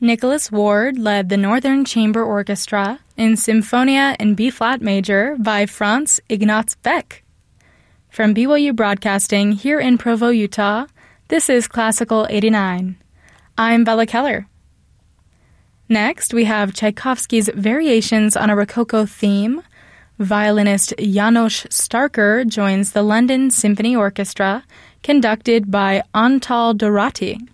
Nicholas Ward led the Northern Chamber Orchestra in Symphonia in B-flat major by Franz Ignaz Beck. From BYU Broadcasting here in Provo, Utah, this is Classical 89. I'm Bella Keller. Next, we have Tchaikovsky's Variations on a Rococo Theme. Violinist János Starker joins the London Symphony Orchestra, conducted by Antal Dorati.